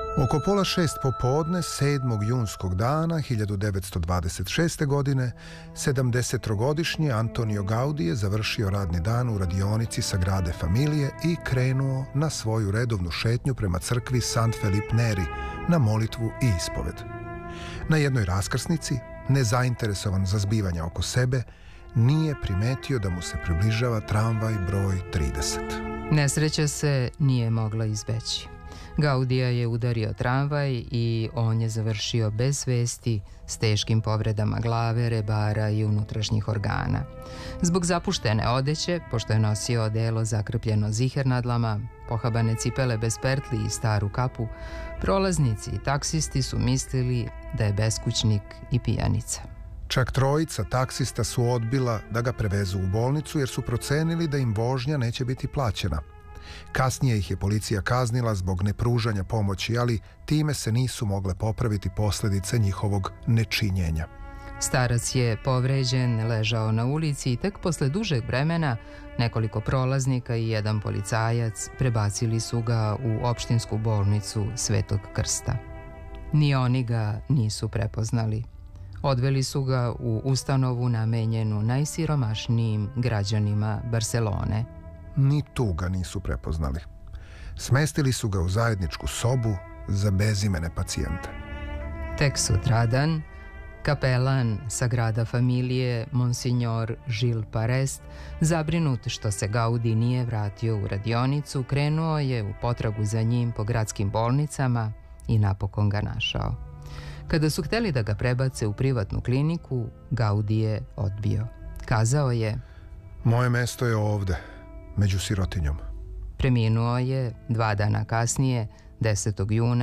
Oko 5:30 popodne 7. junskog dana 1926. godine 73-godišnji Antonio Gaudi je završio radni dan u radionici Sagrade Familije i krenuo na svoju redovnu šetnju prema crkvi Sant Filip Neri na molitvu i ispoved. Na jednoj raskrsnici, nezainteresovan za zbivanja oko sebe, nije primetio da mu se približava tramvaj broj 30. Nesreća se nije mogla izbeći. Gaudija je udario tramvaj i on je završio bez svesti s teškim povredama glave, rebara i unutrašnjih organa. Zbog zapuštene odeće, pošto je nosio odelo zakrpljeno zihernadlama, pohabane cipele bez pertli i staru kapu, prolaznici i taksisti su mislili da je beskućnik i pijanica. Čak trojica taksista su odbila da ga prevezu u bolnicu jer su procenili da im vožnja neće biti plaćena. Kasnije ih je policija kaznila zbog nepružanja pomoći, ali time se nisu mogle popraviti posljedice njihovog nečinjenja. Starac je povređen, ležao na ulici i tek posle dužeg vremena nekoliko prolaznika i jedan policajac prebacili su ga u opštinsku bolnicu Svetog Krsta. Ni oni ga nisu prepoznali. Odveli su ga u ustanovu namenjenu najsiromašnijim građanima Barselone. Ni tu ga nisu prepoznali. Smestili su ga u zajedničku sobu za bezimene pacijente. Tek sutradan, kapelan Sagrada Familije, Monsignor Gilles Parest, zabrinut što se Gaudi nije vratio u radionicu, krenuo je u potragu za njim po gradskim bolnicama i napokon ga našao. Kada su hteli da ga prebace u privatnu kliniku, Gaudi je odbio. Kazao je: "Moje mesto je ovde, među sirotinjom." Preminuo je 2 dana kasnije, 10. juna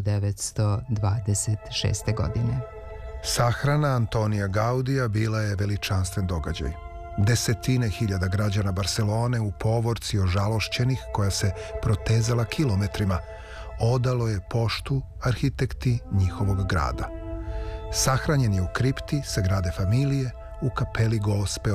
1926. godine. Sahrana Antonija Gaudija bila je veličanstven događaj. Desetine hiljada građana Barselone u povorci ožalošćenih, koja se protezala kilometrima, odalo je poštu arhitekti njihovog grada. Sahranjen je u kripti Sagrade Familije u kapeli Gospe